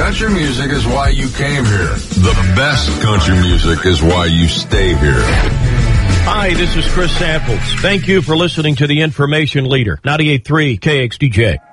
Country music is why you came here. The best country music is why you stay here. Hi, this is Chris Samples. Thank you for listening to the Information Leader, 98.3 KXDJ.